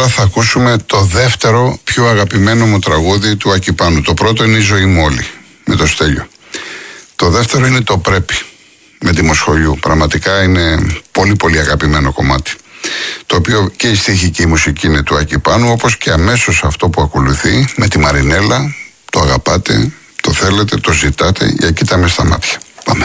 τώρα θα ακούσουμε το δεύτερο πιο αγαπημένο μου τραγούδι του Άκη Πάνου. Το πρώτο είναι η ζωή μου όλη, με το Στέλιο. Το δεύτερο είναι το πρέπει, με τη Μοσχολιού. Πραγματικά είναι πολύ πολύ αγαπημένο κομμάτι. Το οποίο και η στίχη και η μουσική είναι του Άκη Πάνου, όπως και αμέσως αυτό που ακολουθεί με τη Μαρινέλα. Το αγαπάτε, το θέλετε, το ζητάτε, για κοίτα με στα μάτια.